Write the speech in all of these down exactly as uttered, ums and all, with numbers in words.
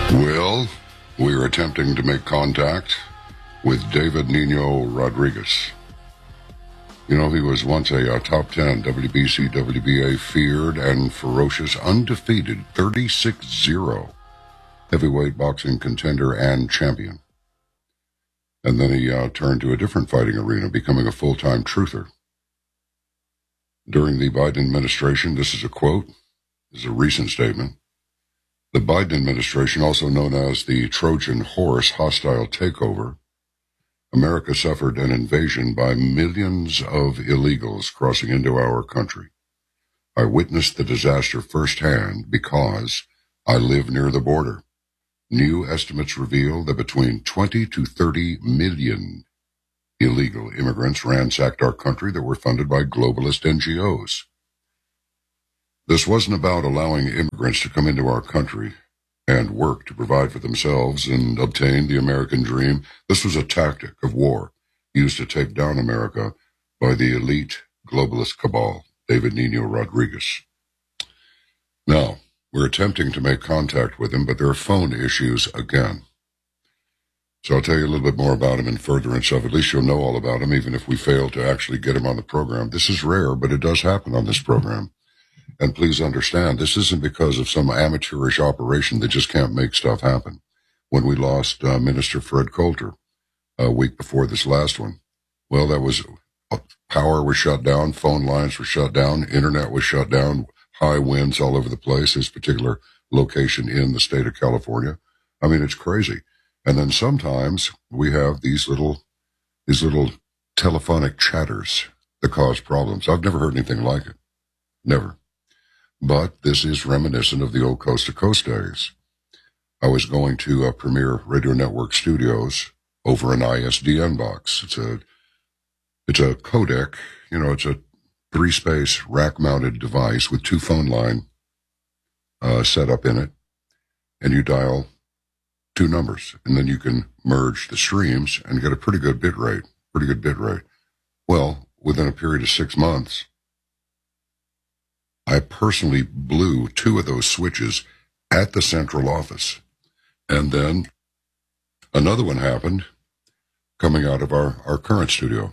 Well, we are attempting to make contact with David Nino Rodriguez. You know, he was once a uh, top ten W B C, W B A feared and ferocious, undefeated thirty-six zero heavyweight boxing contender and champion. And then he uh, turned to a different fighting arena, becoming a full-time truther. During the Biden administration, this is a quote, this is a recent statement. The Biden administration, also known as the Trojan Horse hostile takeover, America suffered an invasion by millions of illegals crossing into our country. I witnessed the disaster firsthand because I live near the border. New estimates reveal that between twenty to thirty million illegal immigrants ransacked our country that were funded by globalist N G Os. This wasn't about allowing immigrants to come into our country and work to provide for themselves and obtain the American dream. This was a tactic of war used to take down America by the elite globalist cabal, David Nino Rodriguez. Now, we're attempting to make contact with him, but there are phone issues again. So I'll tell you a little bit more about him in furtherance of, at least you'll know all about him, even if we fail to actually get him on the program. This is rare, but it does happen on this program. And please understand, this isn't because of some amateurish operation that just can't make stuff happen. When we lost uh, Minister Fred Coulter a week before this last one, well, that was, uh, power was shut down, phone lines were shut down, internet was shut down, high winds all over the place, this particular location in the state of California. I mean, it's crazy. And then sometimes we have these little, these little telephonic chatters that cause problems. I've never heard anything like it. Never. But this is reminiscent of the old Coast to Coast days. I was going to uh, Premier Radio Network Studios over an I S D N box. It's a, it's a codec, you know, it's a three-space rack-mounted device with two phone line uh, set up in it, and you dial two numbers, and then you can merge the streams and get a pretty good bit rate, pretty good bit rate. Well, within a period of six months, I personally blew two of those switches at the central office. And then another one happened coming out of our, our current studio.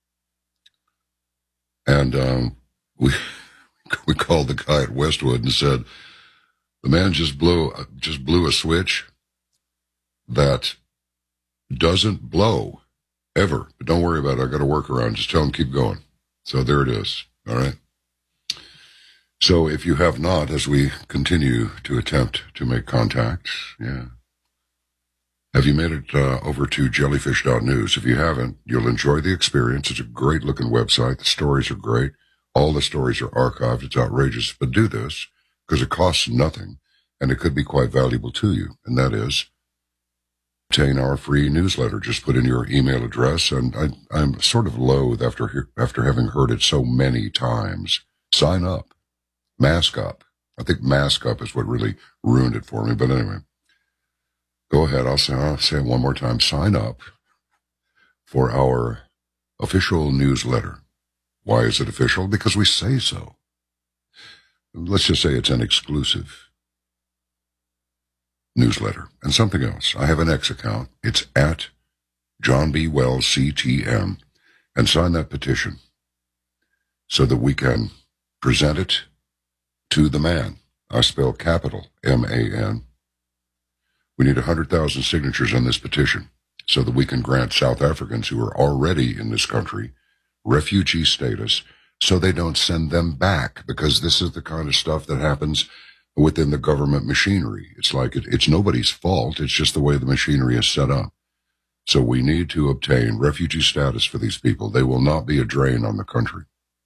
And um, we we called the guy at Westwood and said, the man just blew, just blew a switch that doesn't blow ever. But don't worry about it. I got a workaround. Just tell him keep going. So there it is. All right. So if you have not, as we continue to attempt to make contact, yeah. Have you made it uh, over to jellyfish dot news? If you haven't, you'll enjoy the experience. It's a great looking website. The stories are great. All the stories are archived. It's outrageous. But do this because it costs nothing and it could be quite valuable to you. And that is obtain our free newsletter. Just put in your email address. And I, I'm sort of loath after, after having heard it so many times. Sign up. Mask up. I think mask up is what really ruined it for me. But anyway, go ahead. I'll say, I'll say it one more time. Sign up for our official newsletter. Why is it official? Because we say so. Let's just say it's an exclusive newsletter. And something else. I have an X account. It's at John B. Wells C T M. And sign that petition so that we can present it to the man. I spell capital M A N. We need one hundred thousand signatures on this petition so that we can grant South Africans who are already in this country refugee status so they don't send them back, because this is the kind of stuff that happens within the government machinery. It's like it, it's nobody's fault. It's just the way the machinery is set up. So we need to obtain refugee status for these people. They will not be a drain on the country.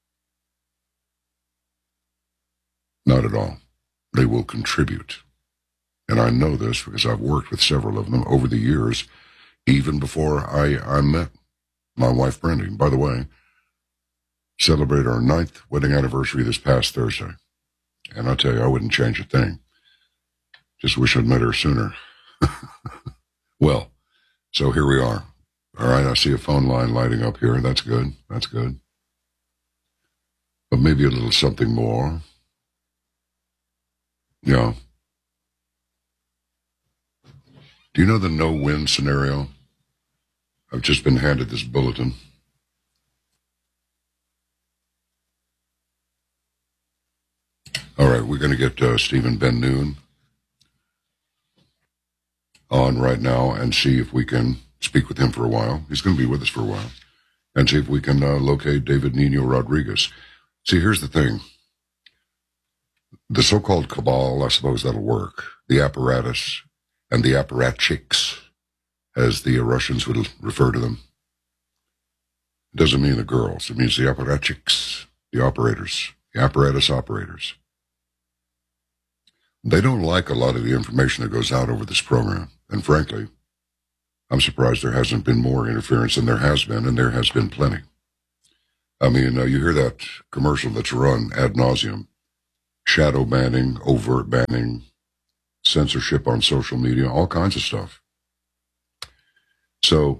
Not at all. They will contribute. And I know this because I've worked with several of them over the years, even before I, I met my wife, Brandy. By the way, celebrated our ninth wedding anniversary this past Thursday. And I'll tell you, I wouldn't change a thing. Just wish I'd met her sooner. Well, so here we are. All right, I see a phone line lighting up here. That's good. That's good. But maybe a little something more. Yeah. Do you know the no-win scenario? I've just been handed this bulletin. All right, we're going to get uh, Stephen Ben-Nun on right now and see if we can speak with him for a while. He's going to be with us for a while. And see if we can uh, locate David Nino Rodriguez. See, here's the thing. The so-called cabal, I suppose that'll work. The apparatus and the apparatchiks, as the Russians would refer to them. It doesn't mean the girls. It means the apparatchiks, the operators, the apparatus operators. They don't like a lot of the information that goes out over this program. And frankly, I'm surprised there hasn't been more interference than there has been, and there has been plenty. I mean, uh, you hear that commercial that's run ad nauseum. Shadow banning, overt banning, censorship on social media, all kinds of stuff. So,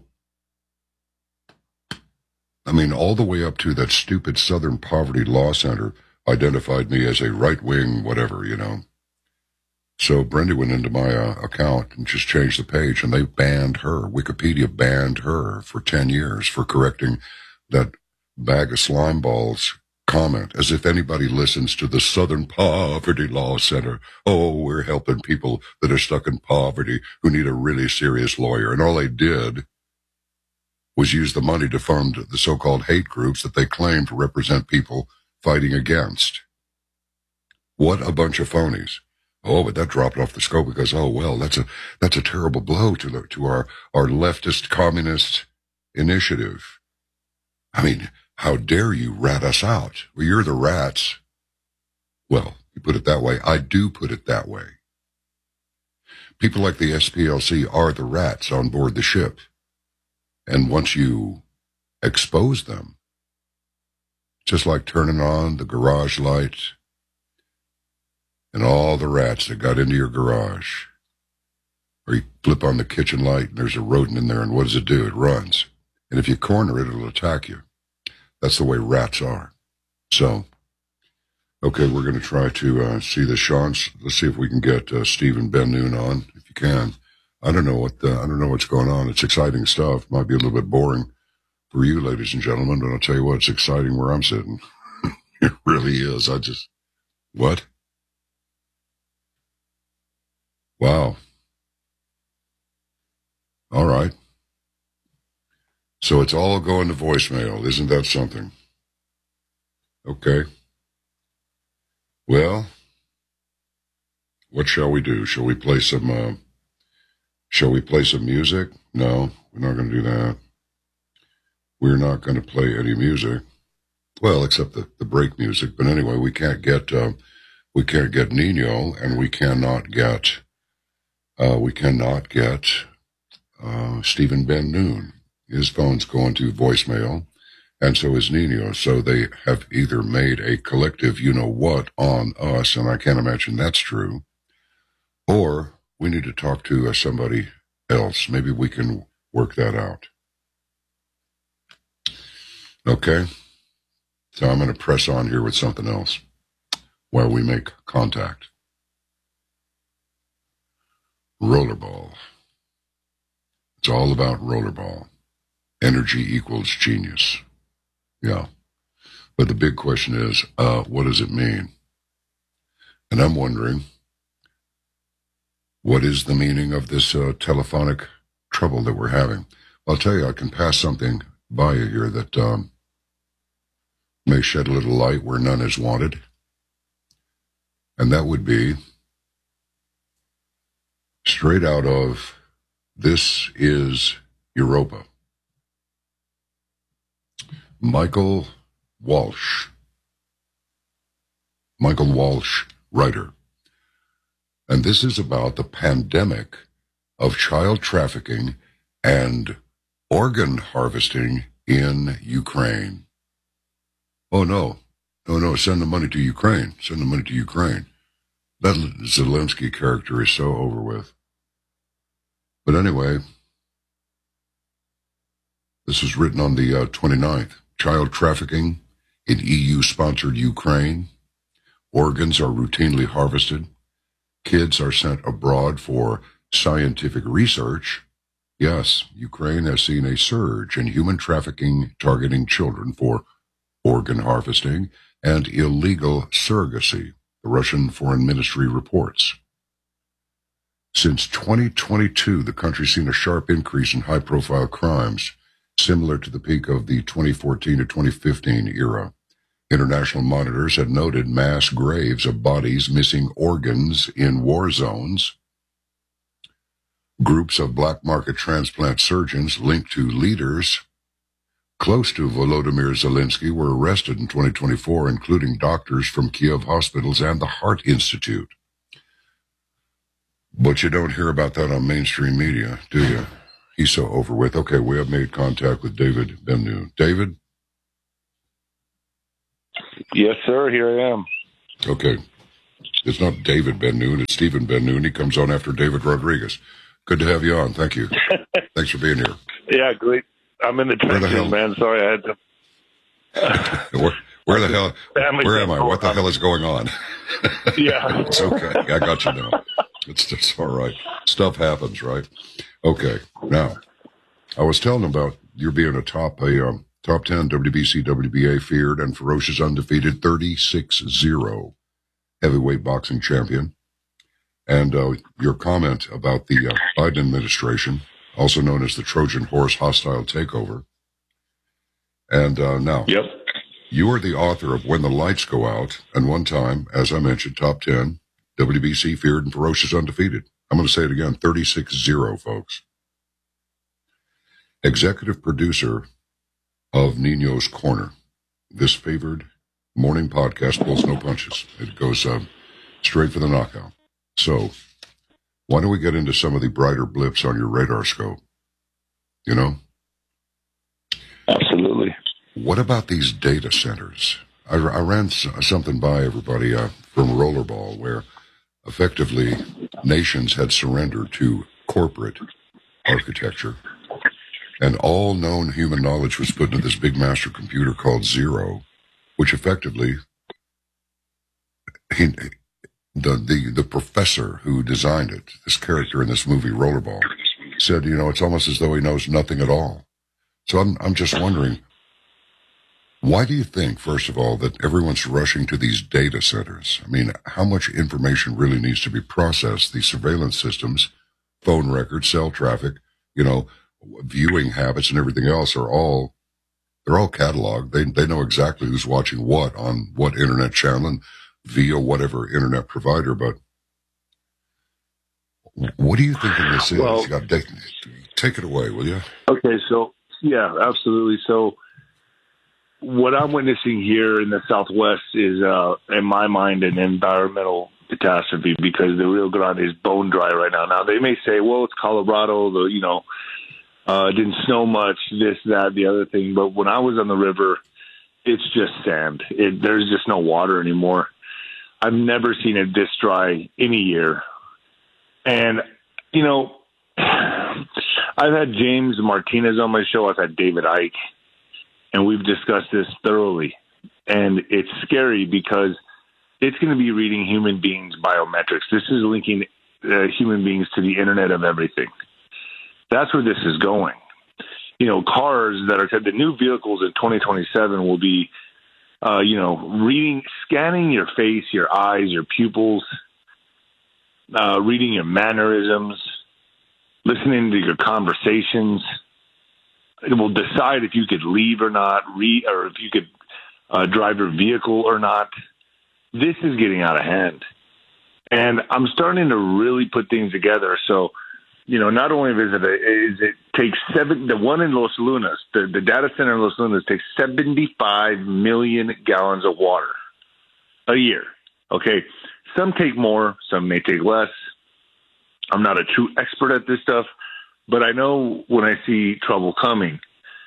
I mean, all the way up to that stupid Southern Poverty Law Center identified me as a right-wing whatever, you know. So Brenda went into my uh, account and just changed the page, and they banned her. Wikipedia banned her for ten years for correcting that bag of slime balls comment, as if anybody listens to the Southern Poverty Law Center. Oh, we're helping people that are stuck in poverty who need a really serious lawyer. And all they did was use the money to fund the so-called hate groups that they claim to represent people fighting against. What a bunch of phonies. Oh, but that dropped off the scope because, oh, well, that's a that's a terrible blow to the, to our, our leftist communist initiative. I mean, how dare you rat us out? Well, you're the rats. Well, you put it that way. I do put it that way. People like the S P L C are the rats on board the ship. And once you expose them, just like turning on the garage light and all the rats that got into your garage, or you flip on the kitchen light and there's a rodent in there, and what does it do? It runs. And if you corner it, it'll attack you. That's the way rats are. So, okay, we're going to try to uh, see this, Sean. Let's see if we can get uh, Stephen Ben-Nun on, if you can. I don't know what the, I don't know what's going on. It's exciting stuff. Might be a little bit boring for you, ladies and gentlemen, but I'll tell you what, it's exciting where I'm sitting. It really is. I just, what? Wow. All right. So it's all going to voicemail. Isn't that something? Okay. Well, what shall we do? Shall we play some, uh, shall we play some music? No, we're not going to do that. We're not going to play any music. Well, except the, the break music. But anyway, we can't get, uh, we can't get Nino, and we cannot get, uh, we cannot get, uh, Stephen Ben-Nun. His phone's going to voicemail, and so is Nino. So they have either made a collective you-know-what on us, and I can't imagine that's true, or we need to talk to uh, somebody else. Maybe we can work that out. Okay? So I'm going to press on here with something else while we make contact. Rollerball. It's all about rollerball. Energy equals genius. Yeah. But the big question is, uh, what does it mean? And I'm wondering, what is the meaning of this uh, telephonic trouble that we're having? I'll tell you, I can pass something by you here that um, may shed a little light where none is wanted. And that would be straight out of This Is Europa. Michael Walsh. Michael Walsh, writer. And this is about the pandemic of child trafficking and organ harvesting in Ukraine. Oh, no. No, no, send the money to Ukraine. Send the money to Ukraine. That Zelensky character is so over with. But anyway, this was written on the uh, twenty-ninth. Child trafficking in E U-sponsored Ukraine. Organs are routinely harvested. Kids are sent abroad for scientific research, yes, Ukraine has seen a surge in human trafficking targeting children for organ harvesting and illegal surrogacy, the Russian Foreign Ministry reports. Since twenty twenty-two, the country's seen a sharp increase in high-profile crimes, similar to the peak of the twenty fourteen to twenty fifteen era. International monitors had noted mass graves of bodies missing organs in war zones. Groups of black market transplant surgeons linked to leaders close to Volodymyr Zelensky were arrested in twenty twenty-four, including doctors from Kiev hospitals and the Heart Institute. But you don't hear about that on mainstream media, do you? He's so over with. Okay, we have made contact with David Ben-Nun. David? Yes, sir. Here I am. Okay. It's not David Ben-Nun. It's Stephen Ben-Nun. He comes on after David Rodriguez. Good to have you on. Thank you. Thanks for being here. Yeah, great. I'm in the trenches, man. Sorry, I had to. where, where the hell? Family where am I? What the hell is going on? Yeah. It's okay. I got you now. It's, it's all right. Stuff happens, right? Okay. Now, I was telling them about you being a top a um, top ten W B C, W B A feared and ferocious undefeated thirty-six zero heavyweight boxing champion. And uh, your comment about the uh, Biden administration, also known as the Trojan horse hostile takeover. And uh, now, yep. You are the author of When the Lights Go Out, and one time, as I mentioned, top ten, W B C feared and ferocious undefeated. I'm going to say it again, thirty-six zero, folks. Executive producer of Nino's Corner. This favored morning podcast pulls no punches. It goes uh, straight for the knockout. So, why don't we get into some of the brighter blips on your radar scope? You know? Absolutely. What about these data centers? I, I ran something by everybody uh, from Rollerball where effectively nations had surrendered to corporate architecture, and all known human knowledge was put into this big master computer called Zero, which effectively he, the, the the professor who designed it, this character in this movie Rollerball, said, you know, it's almost as though he knows nothing at all. So I'm I'm just wondering, why do you think, first of all, that everyone's rushing to these data centers? I mean, how much information really needs to be processed? These surveillance systems, phone records, cell traffic, you know, viewing habits and everything else are all, they're all cataloged. They they know exactly who's watching what on what internet channel and via whatever internet provider. But what do you think of this is? Well, you got, take, take it away, will you? Okay, so, yeah, absolutely. So, what I'm witnessing here in the Southwest is, uh, in my mind, an environmental catastrophe because the Rio Grande is bone dry right now. Now, they may say, well, it's Colorado, the, you know, uh, it didn't snow much, this, that, the other thing. But when I was on the river, it's just sand. It, there's just no water anymore. I've never seen it this dry any year. And, you know, I've had James Martinez on my show. I've had David Icke. And we've discussed this thoroughly. And it's scary because it's going to be reading human beings' biometrics. This is linking uh, human beings to the Internet of everything. That's where this is going. You know, cars that are the new vehicles in twenty twenty-seven will be, uh, you know, reading, scanning your face, your eyes, your pupils, uh, reading your mannerisms, listening to your conversations. It will decide if you could leave or not, re, or if you could uh, drive your vehicle or not. This is getting out of hand. And I'm starting to really put things together. So, you know, not only is it, a, is it takes seven, the one in Los Lunas, the, the data center in Los Lunas takes seventy-five million gallons of water a year. Okay. Some take more, some may take less. I'm not a true expert at this stuff, but I know when I see trouble coming.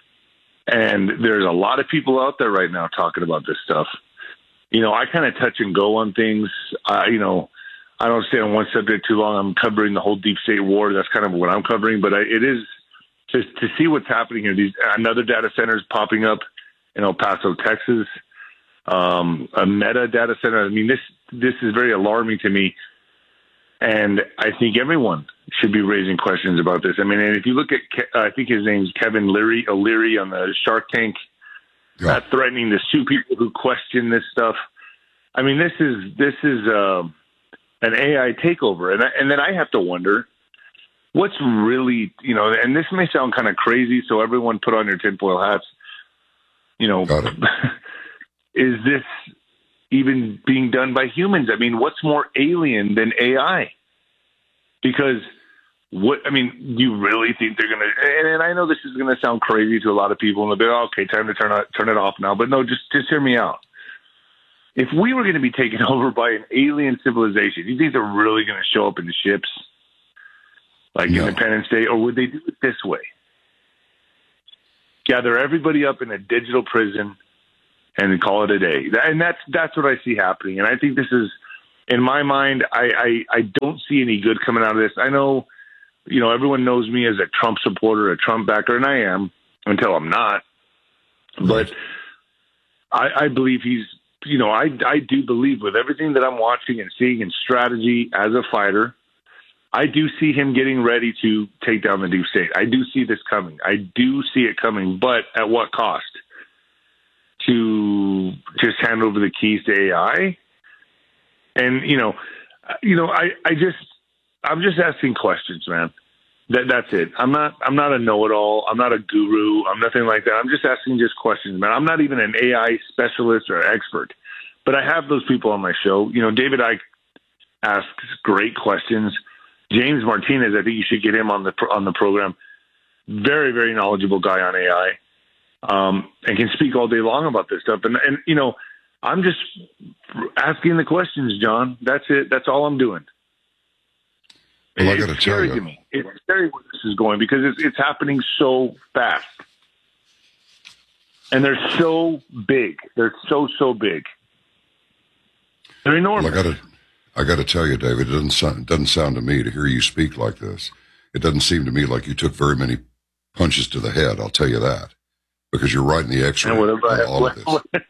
And there's a lot of people out there right now talking about this stuff. You know, I kind of touch and go on things. Uh, you know, I don't stay on one subject too long. I'm covering the whole deep state war. That's kind of what I'm covering. But I, it is just to see what's happening here. These another data centers popping up in El Paso, Texas. Um, a Meta data center. I mean, this this is very alarming to me. And I think everyone should be raising questions about this. I mean, and if you look at, uh, I think his name's Kevin Leary, O'Leary on the Shark Tank, yeah. uh, threatening to sue people who question this stuff. I mean, this is this is uh, an A I takeover, and I, and then I have to wonder what's really, you know, and this may sound kind of crazy, so everyone put on your tinfoil hats. You know, is this even being done by humans? I mean, what's more alien than A I? Because what, I mean, you really think they're going to, and, and I know this is going to sound crazy to a lot of people, and they'll be, oh, okay, time to turn, turn it off now. But no, just, just hear me out. If we were going to be taken over by an alien civilization, do you think they're really going to show up in the ships like no. Independence Day, or would they do it this way? Gather everybody up in a digital prison and call it a day. And that's that's what I see happening. And I think this is, in my mind, I, I, I don't see any good coming out of this. I know, you know, everyone knows me as a Trump supporter, a Trump backer, and I am until I'm not. But I, I believe he's, you know, I, I do believe with everything that I'm watching and seeing in strategy as a fighter, I do see him getting ready to take down the deep state. I do see this coming. I do see it coming, but at what cost? To just hand over the keys to A I? And, you know, you know, I, I just, I'm just asking questions, man. That, that's it. I'm not, I'm not a know-it-all. I'm not a guru. I'm nothing like that. I'm just asking just questions, man. I'm not even an A I specialist or expert, but I have those people on my show. You know, David Icke asks great questions. James Martinez, I think you should get him on the on the program. Very, very knowledgeable guy on A I, um, and can speak all day long about this stuff. And, and you know, I'm just asking the questions, John. That's it. That's all I'm doing. Well, I got to it's tell scary you, to me. It's scary where this is going because it's it's happening so fast, and they're so big. They're so so big. They're enormous. Well, I got to. I got to tell you, David, it doesn't sound, it doesn't sound to me to hear you speak like this. It doesn't seem to me like you took very many punches to the head. I'll tell you that, because you're right in the X-ray on all of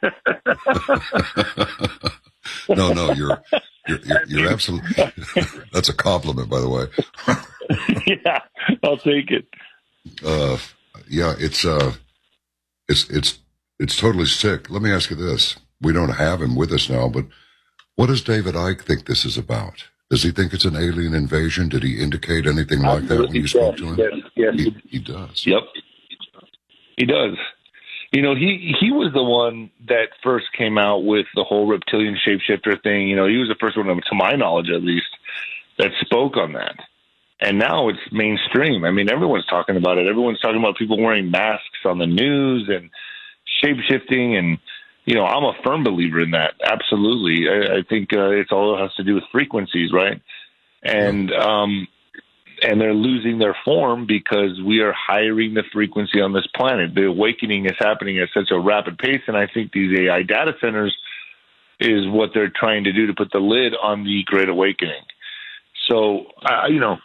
this. no, no, you're you're, you're, you're absolutely. That's a compliment, by the way. Yeah, I'll take it. Uh, yeah, it's uh, it's it's it's totally sick. Let me ask you this: we don't have him with us now, but. What does David Icke think this is about? Does he think it's an alien invasion? Did he indicate anything like that when you spoke to him? Yes, yes. He, he does. Yep, he does. You know, he, he was the one that first came out with the whole reptilian shapeshifter thing. You know, he was the first one, to my knowledge at least, that spoke on that. And now it's mainstream. I mean, everyone's talking about it. Everyone's talking about people wearing masks on the news and shapeshifting and, you know, I'm a firm believer in that. Absolutely. I, I think uh, it's all it has to do with frequencies, right? And um, and they're losing their form because we are hiring the frequency on this planet. The awakening is happening at such a rapid pace, and I think these A I data centers is what they're trying to do to put the lid on the Great Awakening. So, uh, you know,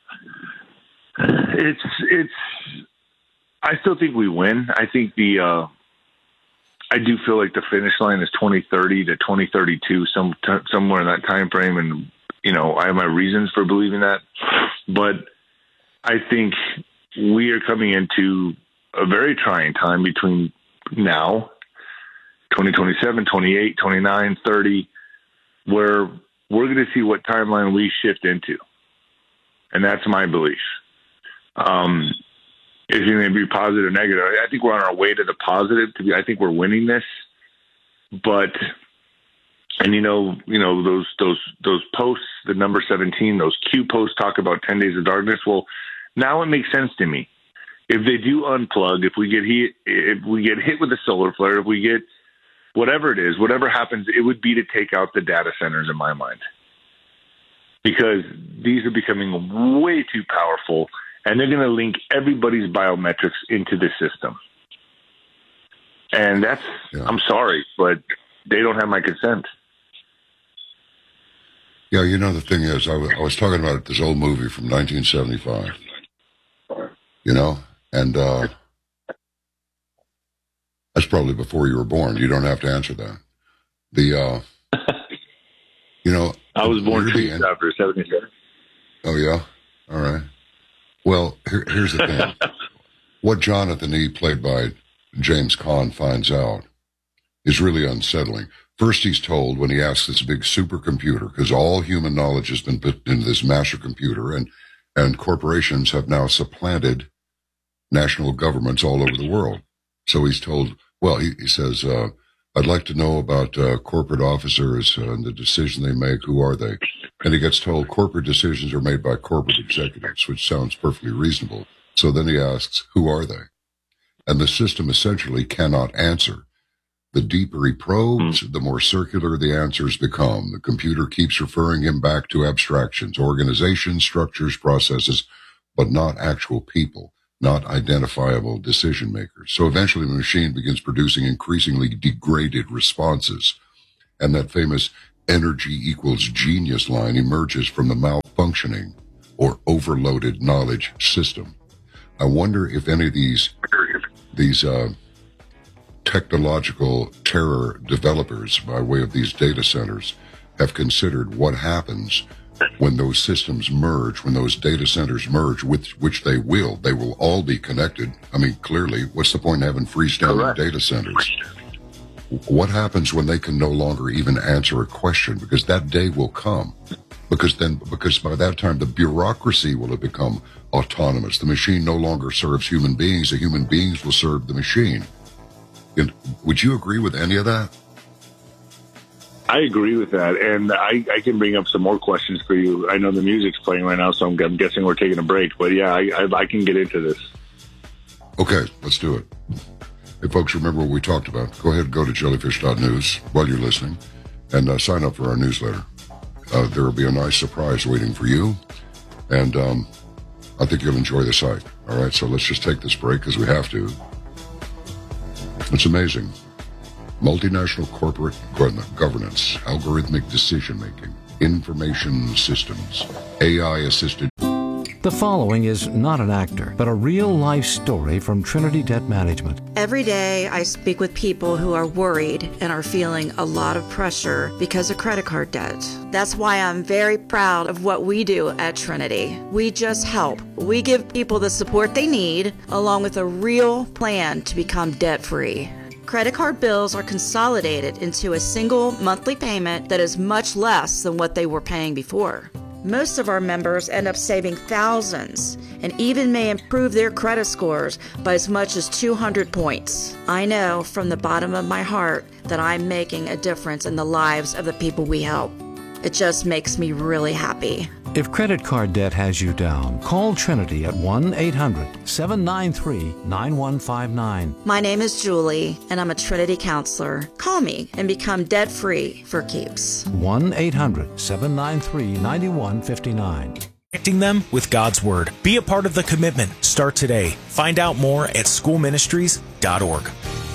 it's it's. I still think we win. I think the. Uh, I do feel like the finish line is twenty thirty to twenty thirty-two, some t- somewhere in that time frame, and you know I have my reasons for believing that. But I think we are coming into a very trying time between now, twenty twenty-seven, twenty-eight, twenty-nine, thirty, where we're going to see what timeline we shift into, and that's my belief. Um, Is it going to be positive or negative? I think we're on our way to the positive. To be, I think we're winning this, but and you know, you know those those those posts, the number seventeen, those Q posts talk about ten days of darkness. Well, now it makes sense to me. If they do unplug, if we get hit, if we get hit with a solar flare, if we get whatever it is, whatever happens, it would be to take out the data centers in my mind, because these are becoming way too powerful. And they're going to link everybody's biometrics into the system. And that's, yeah. I'm sorry, but they don't have my consent. Yeah, you know, the thing is, I, w- I was talking about this old movie from nineteen seventy-five, you know, and uh, that's probably before you were born. You don't have to answer that. The, uh, you know. I was born two years after seventy-seven. Oh, yeah? All right. Well, here, here's the thing. What Jonathan E., played by James Caan, finds out is really unsettling. First, he's told when he asks this big supercomputer, because all human knowledge has been put into this master computer, and, and corporations have now supplanted national governments all over the world. So he's told, well, he, he says, uh, I'd like to know about uh, corporate officers uh, and the decision they make. Who are they? And he gets told corporate decisions are made by corporate executives, which sounds perfectly reasonable. So then he asks, who are they? And the system essentially cannot answer. The deeper he probes, the more circular the answers become. The computer keeps referring him back to abstractions, organizations, structures, processes, but not actual people, not identifiable decision makers. So eventually the machine begins producing increasingly degraded responses. And that famous energy equals genius line emerges from the malfunctioning or overloaded knowledge system. I wonder if any of these, these, uh, technological terror developers by way of these data centers have considered what happens when those systems merge, when those data centers merge, which, which they will. They will all be connected. I mean, clearly, what's the point in having freestanding Correct. data centers? What happens when they can no longer even answer a question? Because that day will come. Because then, because by that time, the bureaucracy will have become autonomous. The machine no longer serves human beings. The human beings will serve the machine. And would you agree with any of that? I agree with that, and I, I can bring up some more questions for you. I know the music's playing right now, so I'm, I'm guessing we're taking a break. But yeah, I, I, I can get into this. Okay, let's do it. Hey, folks, remember what we talked about. Go ahead and go to jellyfish dot news while you're listening and uh, sign up for our newsletter. Uh, there will be a nice surprise waiting for you, and um, I think you'll enjoy the site. All right, so let's just take this break because we have to. It's amazing. Multinational corporate governance, algorithmic decision-making, information systems, A I-assisted... The following is not an actor, but a real-life story from Trinity Debt Management. Every day, I speak with people who are worried and are feeling a lot of pressure because of credit card debt. That's why I'm very proud of what we do at Trinity. We just help. We give people the support they need, along with a real plan to become debt-free. Credit card bills are consolidated into a single monthly payment that is much less than what they were paying before. Most of our members end up saving thousands and even may improve their credit scores by as much as two hundred points. I know from the bottom of my heart that I'm making a difference in the lives of the people we help. It just makes me really happy. If credit card debt has you down, call Trinity at one eight hundred seven nine three nine one five nine. My name is Julie, and I'm a Trinity counselor. Call me and become debt-free for keeps. one eight hundred seven nine three nine one five nine. Connecting them with God's Word. Be a part of the commitment. Start today. Find out more at school ministries dot org.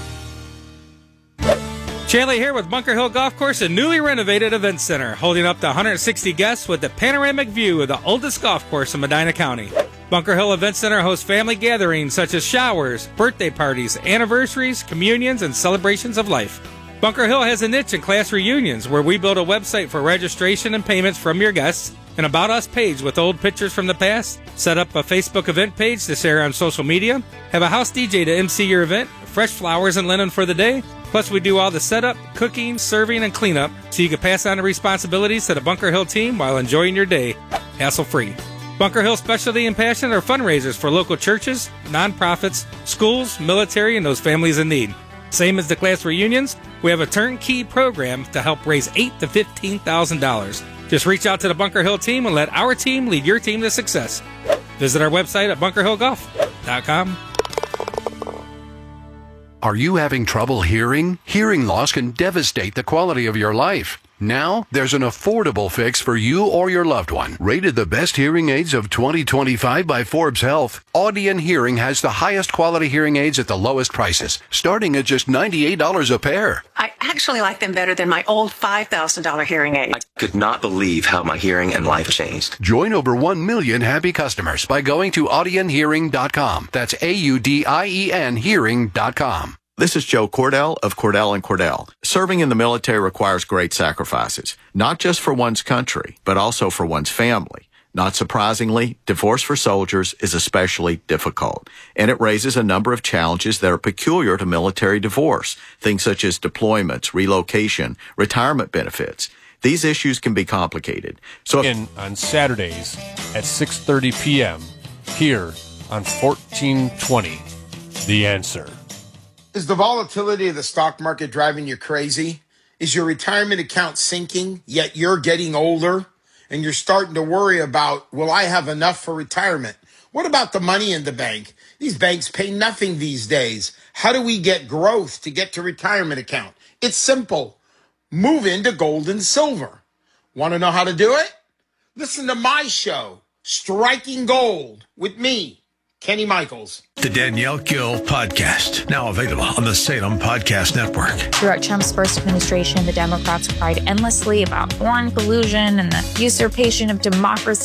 Shanley here with Bunker Hill Golf Course, a newly renovated event center, holding up to one hundred sixty guests with a panoramic view of the oldest golf course in Medina County. Bunker Hill Event Center hosts family gatherings such as showers, birthday parties, anniversaries, communions, and celebrations of life. Bunker Hill has a niche in class reunions where we build a website for registration and payments from your guests, an About Us page with old pictures from the past, set up a Facebook event page to share on social media, have a house D J to M C your event, fresh flowers and linen for the day. Plus, we do all the setup, cooking, serving, and cleanup so you can pass on the responsibilities to the Bunker Hill team while enjoying your day, hassle-free. Bunker Hill's specialty and passion are fundraisers for local churches, nonprofits, schools, military, and those families in need. Same as the class reunions, we have a turnkey program to help raise eight thousand to fifteen thousand dollars. Just reach out to the Bunker Hill team and let our team lead your team to success. Visit our website at bunker hill golf dot com. Are you having trouble hearing? Hearing loss can devastate the quality of your life. Now, there's an affordable fix for you or your loved one. Rated the best hearing aids of twenty twenty-five by Forbes Health, Audion Hearing has the highest quality hearing aids at the lowest prices, starting at just ninety-eight dollars a pair. I actually like them better than my old five thousand dollars hearing aid. I could not believe how my hearing and life changed. Join over one million happy customers by going to audion hearing dot com. That's A U D I E N hearing dot com. This is Joe Cordell of Cordell and Cordell. Serving in the military requires great sacrifices, not just for one's country, but also for one's family. Not surprisingly, divorce for soldiers is especially difficult, and it raises a number of challenges that are peculiar to military divorce, things such as deployments, relocation, retirement benefits. These issues can be complicated. So if- in on Saturdays at six thirty p.m. here on fourteen twenty, The Answer. Is the volatility of the stock market driving you crazy? Is your retirement account sinking, yet you're getting older and you're starting to worry about, will I have enough for retirement? What about the money in the bank? These banks pay nothing these days. How do we get growth to get to retirement account? It's simple. Move into gold and silver. Want to know how to do it? Listen to my show, Striking Gold, with me, Kenny Michaels. The Danielle Gill Podcast, now available on the Salem Podcast Network. Throughout Trump's first administration, the Democrats cried endlessly about foreign collusion and the usurpation of democracy